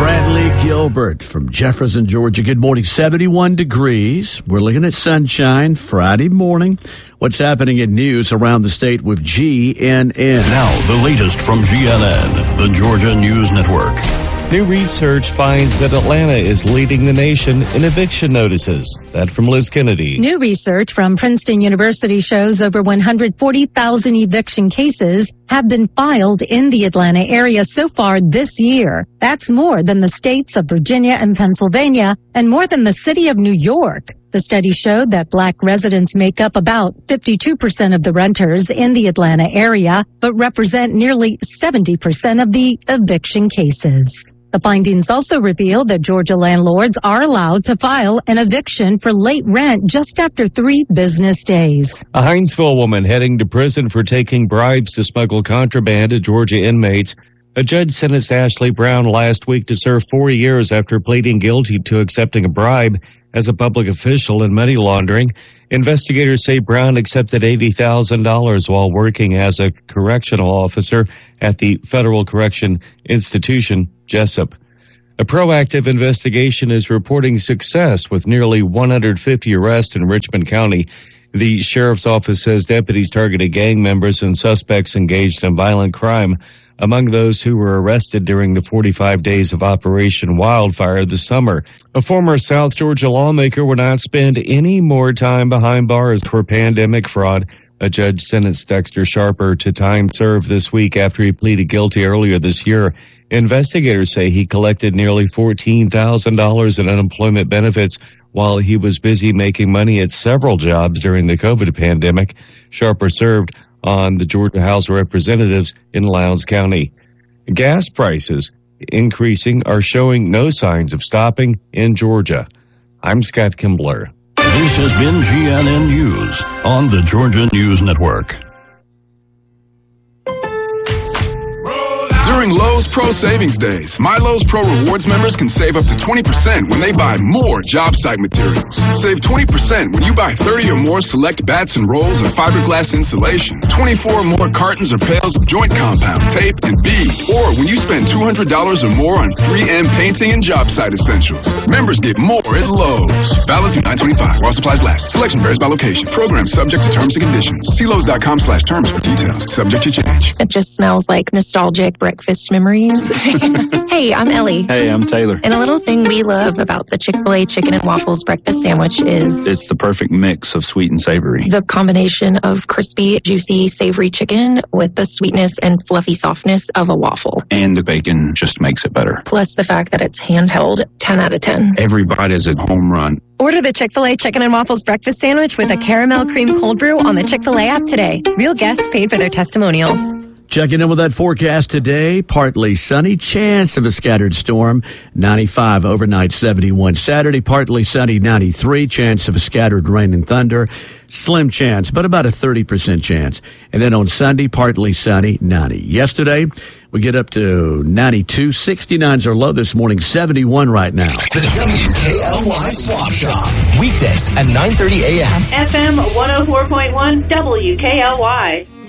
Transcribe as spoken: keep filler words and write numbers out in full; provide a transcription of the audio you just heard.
Bradley Gilbert from Jefferson, Georgia. Good morning. seventy-one degrees. We're looking at sunshine Friday morning. What's happening in news around the state with G N N? Now, the latest from G N N, the Georgia News Network. New research finds that Atlanta is leading the nation in eviction notices. That from Liz Kennedy. New research from Princeton University shows over one hundred forty thousand eviction cases have been filed in the Atlanta area so far this year. That's more than the states of Virginia and Pennsylvania and more than the city of New York. The study showed that Black residents make up about fifty-two percent of the renters in the Atlanta area, but represent nearly seventy percent of the eviction cases. The findings also reveal that Georgia landlords are allowed to file an eviction for late rent just after three business days. A Hinesville woman heading to prison for taking bribes to smuggle contraband to Georgia inmates. A judge sentenced Ashley Brown last week to serve four years after pleading guilty to accepting a bribe as a public official in money laundering. Investigators say Brown accepted eighty thousand dollars while working as a correctional officer at the Federal Correction Institution, Jessup. A proactive investigation is reporting success with nearly one hundred fifty arrests in Richmond County. The sheriff's office says deputies targeted gang members and suspects engaged in violent crime. Among those who were arrested during the forty-five days of Operation Wildfire this summer, a former South Georgia lawmaker would not spend any more time behind bars for pandemic fraud. A judge sentenced Dexter Sharper to time served this week after he pleaded guilty earlier this year. Investigators say he collected nearly fourteen thousand dollars in unemployment benefits while he was busy making money at several jobs during the COVID pandemic. Sharper served on the Georgia House of Representatives in Lowndes County. Gas prices increasing are showing no signs of stopping in Georgia. I'm Scott Kimbler. This has been G N N News on the Georgia News Network. During Lowe's Pro Savings Days, My Lowe's Pro Rewards members can save up to twenty percent when they buy more job site materials. Save twenty percent when you buy thirty or more select bats and rolls of fiberglass insulation, twenty-four or more cartons or pails of joint compound, tape, and bead. Or when you spend two hundred dollars or more on three M painting and job site essentials. Members get more at Lowe's. Valid through nine twenty-five while supplies last. Selection varies by location. Program subject to terms and conditions. See Lowe's.com slash terms for details. Subject to change. It just smells like nostalgic breakfast memories. Hey, I'm Ellie. Hey, I'm Taylor. And a little thing we love about the Chick-fil-A chicken and waffles breakfast sandwich is it's the perfect mix of sweet and savory. The combination of crispy, juicy, savory chicken with the sweetness and fluffy softness of a waffle. And the bacon just makes it better. Plus the fact that it's handheld, ten out of ten. Every bite is a home run. Order the Chick-fil-A chicken and waffles breakfast sandwich with a caramel cream cold brew on the Chick-fil-A app today. Real guests paid for their testimonials. Checking in with that forecast today. Partly sunny, chance of a scattered storm. ninety-five overnight, seventy-one. Saturday, partly sunny, ninety-three. Chance of a scattered rain and thunder. Slim chance, but about a thirty percent chance. And then on Sunday, partly sunny, ninety. Yesterday, we get up to ninety-two. sixty-nine's our low this morning, seventy-one right now. The W K L Y Swap Shop. Weekdays at nine thirty a.m. F M one oh four point one W K L Y.